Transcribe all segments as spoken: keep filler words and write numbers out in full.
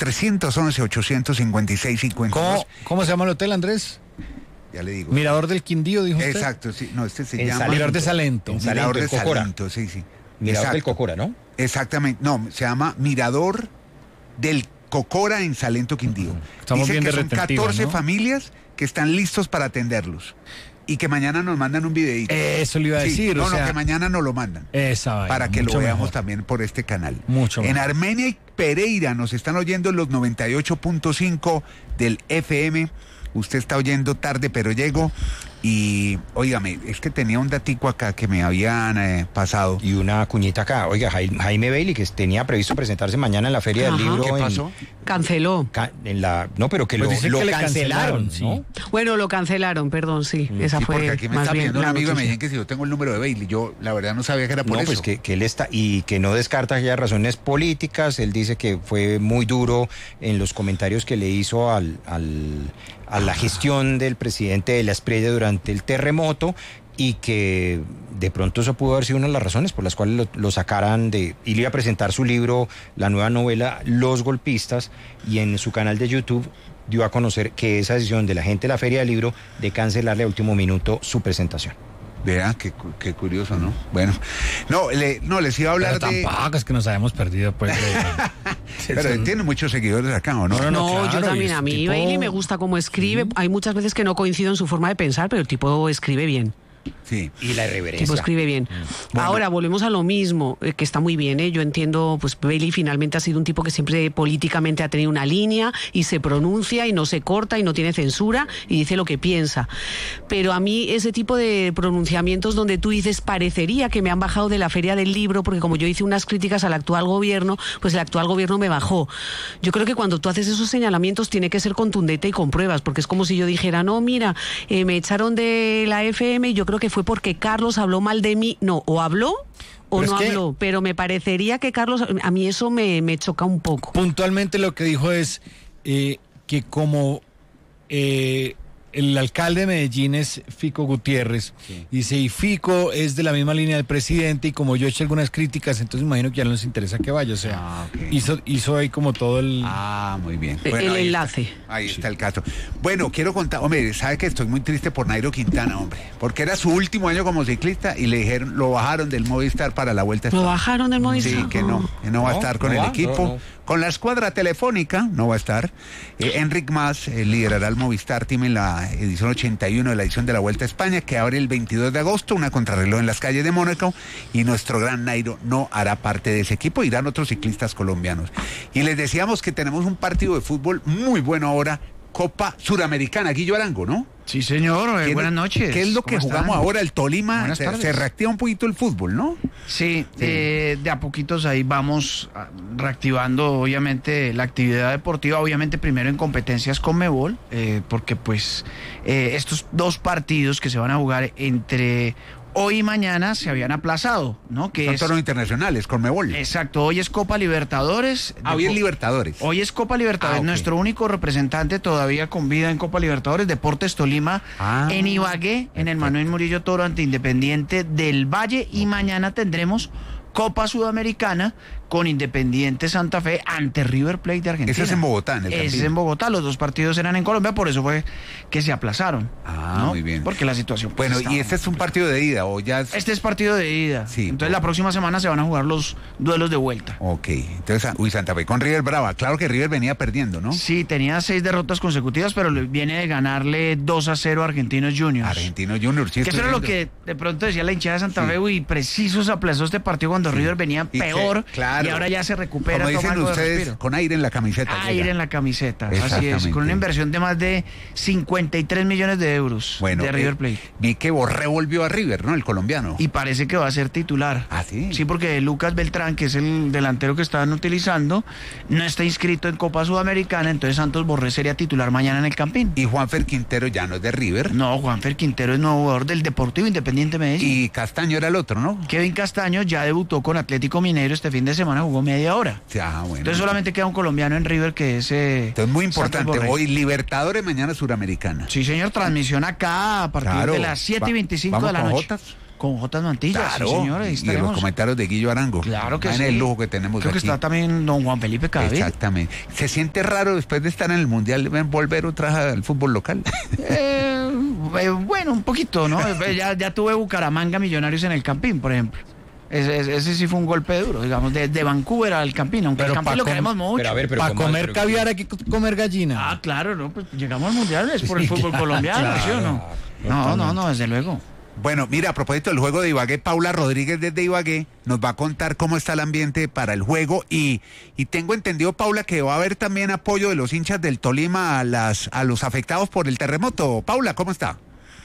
tres once, ochocientos cincuenta y seis, cincuenta y dos. ¿Cómo, ¿Cómo se llama el hotel, Andrés? Ya le digo. Mirador del Quindío, dijo usted. Exacto, sí. No, este se En llama... Salento. Mirador de Salento. En Salento, Mirador de en Cocora. Salento, sí, sí. Mirador Exacto. del Cocora, ¿no? Exactamente. No, se llama Mirador del Cocora en Salento, Quindío. Estamos Dice bien que de son retentiva, catorce ¿no? familias que están listos para atenderlos. Y que mañana nos mandan un videíto. Eso le iba a Sí, decir. no, o sea, no, que mañana nos lo mandan. Esa vaina, Para que lo mucho veamos mejor. también por este canal. Mucho En mejor. Armenia y Pereira nos están oyendo los noventa y ocho punto cinco del F M. Usted está oyendo tarde, pero llego. Y, óigame, es que tenía un datico acá que me habían eh, pasado. Y una cuñita acá. Oiga, Jaime, Jaime Bailey, que tenía previsto presentarse mañana en la Feria Ajá. del Libro. ¿Qué en- pasó? Canceló. ca- En la, no, pero que Pues lo, dicen lo que le cancelaron, cancelaron, ¿no? sí. Bueno, lo cancelaron, perdón, sí. Esa Sí, fue porque aquí me más está bien pidiendo un la amigo de noticia. Medellín que si yo tengo el número de Bailey. Yo, la verdad, no sabía que era por No, eso. pues que, que él está, y que no descarta que haya razones políticas. Él dice que fue muy duro en los comentarios que le hizo al, al, a la gestión del presidente de la Espriella durante el terremoto, y que de pronto eso pudo haber sido una de las razones por las cuales lo, lo sacaran de... Y le iba a presentar su libro, la nueva novela Los Golpistas, y en su canal de YouTube dio a conocer que esa decisión de la gente de la Feria del Libro de cancelarle a último minuto su presentación. Vea, qué, cu- qué curioso, ¿no? Bueno, no, le, no les iba a hablar Pero de... tampoco es que nos hayamos perdido, pues. de- Pero él tiene muchos seguidores acá, ¿o no? No, no, No, claro, yo y también, este a mí tipo- Bailey me gusta cómo escribe. Hay muchas veces que no coincido en su forma de pensar, pero el tipo escribe bien. Sí. Y la El irreverencia. tipo escribe bien. Bueno. Ahora, volvemos a lo mismo, eh, que está muy bien, ¿eh? Yo entiendo, pues Bailey finalmente ha sido un tipo que siempre políticamente ha tenido una línea y se pronuncia y no se corta y no tiene censura y dice lo que piensa. Pero a mí ese tipo de pronunciamientos donde tú dices, parecería que me han bajado de la Feria del Libro, porque como yo hice unas críticas al actual gobierno, pues el actual gobierno me bajó. Yo creo que cuando tú haces esos señalamientos tiene que ser contundente y con pruebas, porque es como si yo dijera, no, mira, eh, me echaron de la F M y yo creo que fue porque Carlos habló mal de mí. No, o habló o Pero no es que- habló, pero me parecería que Carlos, a mí eso me, me choca un poco. Puntualmente lo que dijo es eh, que como eh, el alcalde de Medellín es Fico Gutiérrez, Sí. dice, y Fico es de la misma línea del presidente, y como yo he hecho algunas críticas, entonces imagino que ya no les interesa que vaya, o sea, Ah, ok. hizo, hizo ahí como todo el... Ah, muy bien. El ahí está. enlace. Ahí está el caso. Bueno, quiero contar, hombre, sabe que estoy muy triste por Nairo Quintana, hombre, porque era su último año como ciclista y le dijeron, lo bajaron del Movistar para la Vuelta a ¿Lo España. bajaron del Movistar? Sí, que no, que no va a No, estar con no el va, equipo. no, no. Con la escuadra telefónica no va a estar. Eh, Enric Mas eh, liderará el Movistar Team en la edición ochenta y uno de la edición de la Vuelta a España, que abre el veintidós de agosto, una contrarreloj en las calles de Mónaco, y nuestro gran Nairo no hará parte de ese equipo, irán otros ciclistas colombianos. Y les decíamos que tenemos un partido de fútbol muy bueno ahora, Copa Suramericana, Guillo Arango, ¿no? Sí, señor, eh, ¿Qué- buenas noches. ¿Qué es lo que ¿Cómo jugamos están? ahora? El Tolima, Buenas se, tardes. se reactiva un poquito el fútbol, ¿no? Sí, Sí. eh, de a poquitos ahí vamos ah, reactivando obviamente la actividad deportiva, obviamente primero en competencias con Conmebol, eh, porque pues eh, estos dos partidos que se van a jugar entre hoy y mañana se habían aplazado, ¿no? Que Son es, torneos internacionales, con Mebol. exacto, hoy es Copa Libertadores. Ah, hoy es Depo- Libertadores. Hoy es Copa Libertadores, Ah, ok. nuestro único representante todavía con vida en Copa Libertadores, Deportes Tolima, Ah, en Ibagué, en el perfecto. Manuel Murillo Toro ante Independiente del Valle, y mañana tendremos Copa Sudamericana con Independiente Santa Fe ante River Plate de Argentina. Ese es en Bogotá, en el Ese es Campín. en Bogotá, los dos partidos eran en Colombia, por eso fue que se aplazaron. Ah, ¿no? muy bien. Porque la situación... pues, Bueno, estaba y este es un muy partido de ida, o ya es... Este es partido de ida. Sí. Entonces la próxima semana se van a jugar los duelos de vuelta. Ok, entonces, uy, Santa Fe con River brava. Claro que River venía perdiendo, ¿no? Sí, tenía seis derrotas consecutivas, pero le- viene de ganarle dos a cero a Argentinos Juniors. Argentino Junior, sí. Que eso estoy era lo viendo. que de pronto decía la hinchada de Santa Sí. Fe, y preciso se aplazó este partido cuando Sí. River venía Y que- peor, claro. y ahora ya se recupera. Como toma dicen algo de ustedes, respiro. con aire en la camiseta. Aire llega. en la camiseta, así es, Exactamente. con una inversión de más de cincuenta y tres millones de euros Bueno, de River eh, Plate. vi que Borré volvió a River, ¿no? El colombiano. Y parece que va a ser titular. Ah, sí. Sí, porque Lucas Beltrán, que es el delantero que estaban utilizando, no está inscrito en Copa Sudamericana, entonces Santos Borré sería titular mañana en el Campín. Y Juanfer Quintero ya no es de River. No, Juanfer Quintero es nuevo jugador del Deportivo Independiente Medellín. Y Castaño era el otro, ¿no? Kevin Castaño ya debutó con Atlético Mineiro este fin de semana, jugó media hora. Sí, ah, bueno. Entonces solamente queda un colombiano en River que es... eh, Entonces, muy Santos importante. Borré. Hoy Libertadores, mañana Suramericana. Sí, señor, transmisión acá a partir Claro. de las siete y Va- veinticinco vamos de la con noche. Jotas. con J. Mantilla, Claro, sí, señor, ahí y los estaremos. comentarios de Guillo Arango. Claro que en sí. el lujo que tenemos Creo que aquí. está también don Juan Felipe Cadavid. Exactamente. ¿Se siente raro después de estar en el Mundial volver otra vez al fútbol local? Eh, eh, bueno, un poquito, ¿no? ya, ya tuve Bucaramanga Millonarios en el Campín, por ejemplo. Ese, ese, ese sí fue un golpe duro, digamos, de, de Vancouver al Campín, aunque Pero el Campín pa' lo com- queremos mucho. Pero a ver, pero Para ¿cómo? comer Pero- caviar hay que co- comer gallina. Ah, claro, ¿no? Pues llegamos al Mundial es por el Sí, fútbol claro, colombiano, ¿sí o no? No, no, no, desde luego. Bueno, mira, a propósito del juego de Ibagué, Paula Rodríguez desde Ibagué nos va a contar cómo está el ambiente para el juego y, y tengo entendido, Paula, que va a haber también apoyo de los hinchas del Tolima a, las, a los afectados por el terremoto. Paula, ¿cómo está?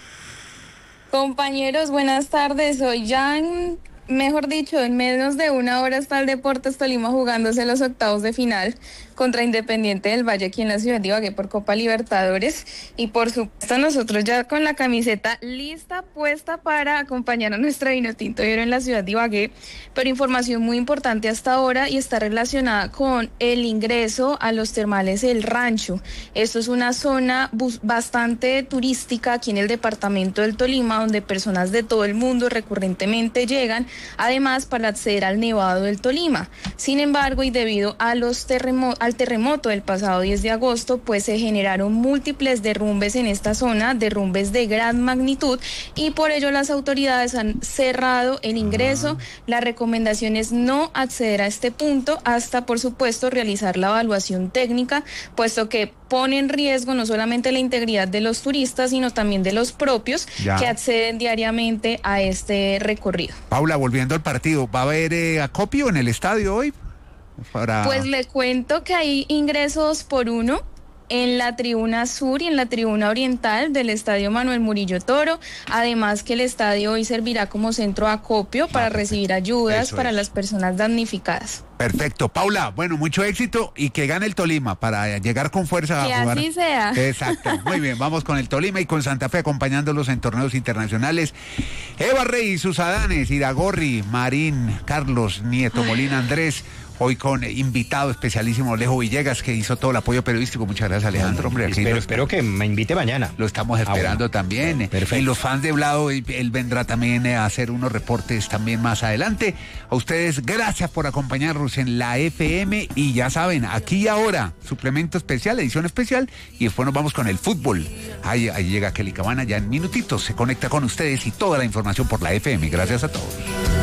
Compañeros, buenas tardes. Hoy ya, en, mejor dicho, en menos de una hora está el Deportes Tolima jugándose los octavos de final contra Independiente del Valle aquí en la ciudad de Ibagué por Copa Libertadores. Y por supuesto nosotros ya con la camiseta lista, puesta para acompañar a nuestra Vinotinto de Oro en la ciudad de Ibagué. Pero información muy importante hasta ahora y está relacionada con el ingreso a los termales El Rancho. Esto es una zona bus- bastante turística aquí en el departamento del Tolima, donde personas de todo el mundo recurrentemente llegan, además para acceder al Nevado del Tolima. Sin embargo, y debido a los terremotos, al terremoto del pasado diez de agosto, pues se generaron múltiples derrumbes en esta zona, derrumbes de gran magnitud, y por ello las autoridades han cerrado el ingreso. La recomendación es no acceder a este punto hasta, por supuesto, realizar la evaluación técnica, puesto que pone en riesgo no solamente la integridad de los turistas, sino también de los propios Ya. que acceden diariamente a este recorrido. Paula, volviendo al partido, ¿va a haber eh, acopio en el estadio hoy? Para... Pues le cuento que hay ingresos por uno en la tribuna sur y en la tribuna oriental del Estadio Manuel Murillo Toro, además que el estadio hoy servirá como centro de acopio para perfecto. recibir ayudas Eso para es. las personas damnificadas. Perfecto. Paula, bueno, mucho éxito y que gane el Tolima para llegar con fuerza Que a jugar. así sea. Exacto. Muy bien, vamos con el Tolima y con Santa Fe acompañándolos en torneos internacionales. Eva Rey y sus Adanes, Iragorri, Marín, Carlos, Nieto, Molina, Andrés. Hoy con invitado especialísimo Alejo Villegas, que hizo todo el apoyo periodístico. Muchas gracias, Alejandro. Hombre, aquí Espero, lo- espero que me invite mañana. Lo estamos esperando Ah, bueno. también. Perfecto. Y los fans de Blado, él, él vendrá también a hacer unos reportes también más adelante. A ustedes, gracias por acompañarnos en la F M. Y ya saben, aquí y ahora, suplemento especial, edición especial. Y después nos vamos con el fútbol. Ahí, ahí llega Kelly Cabana, ya en minutitos se conecta con ustedes y toda la información por la F M. Gracias a todos.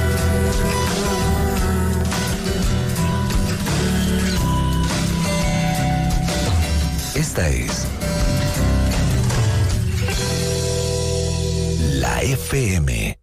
Esta es la F M.